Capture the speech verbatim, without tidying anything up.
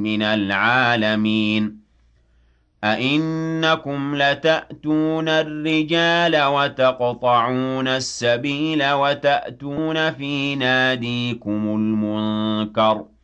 من العالمين أئنكم لتأتون الرجال وتقطعون السبيل وتأتون في ناديكم المنكر